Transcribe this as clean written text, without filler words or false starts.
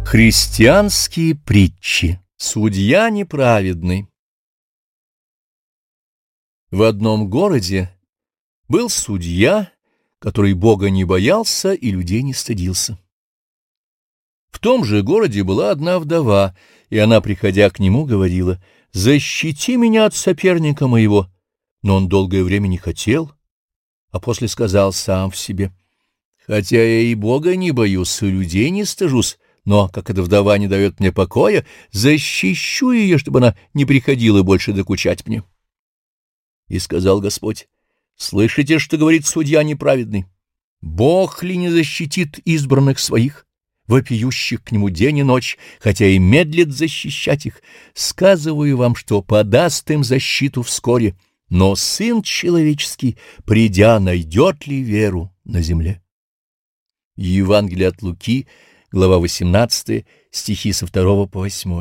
Христианские притчи. Судья неправедный. В одном городе был судья, который Бога не боялся и людей не стыдился. В том же городе была одна вдова, и она, приходя к нему, говорила: «Защити меня от соперника моего». Но он долгое время не хотел, а после сказал сам в себе: «Хотя я и Бога не боюсь, и людей не стыжусь, но, как эта вдова не дает мне покоя, защищу ее, чтобы она не приходила больше докучать мне». И сказал Господь: «Слышите, что говорит судья неправедный? Бог ли не защитит избранных своих, вопиющих к нему день и ночь, хотя и медлит защищать их? Сказываю вам, что подаст им защиту вскоре, но Сын Человеческий, придя, найдет ли веру на земле?» Евангелие от Луки, глава 18, стихи со 2 по 8.